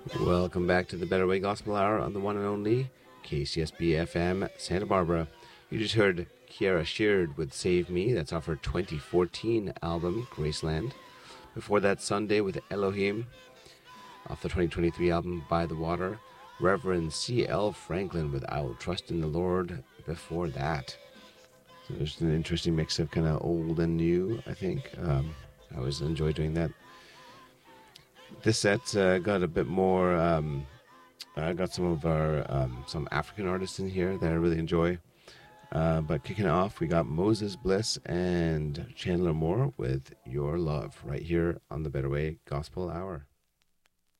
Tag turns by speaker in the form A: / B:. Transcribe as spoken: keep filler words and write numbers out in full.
A: Welcome back to the Better Way Gospel Hour on the one and only K C S B F M Santa Barbara. You just heard Kiara Sheard with Save Me. That's off her twenty fourteen album, Graceland. Before that, Sunday with Elohim, off the twenty twenty-three album, By the Water. Reverend C L Franklin with I Will Trust in the Lord before that. So there's an interesting mix of kind of old and new, I think. Um, I always enjoy doing that. This set uh, got a bit more. Um, I got some of our um, some African artists in here that I really enjoy. Uh, but kicking it off, we got Moses Bliss and Chandler Moore with Your Love right here on the Better Way Gospel Hour.